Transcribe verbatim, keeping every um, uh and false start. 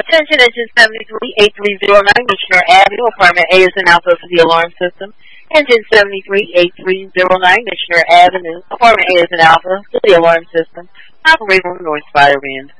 Attention, engine seventy-three eight three zero nine, Missioner Avenue, apartment A is an alpha for the alarm system. Engine seventy-three eight three zero nine, Missioner Avenue, apartment A is an alpha for the alarm system. Operator North Spider Band.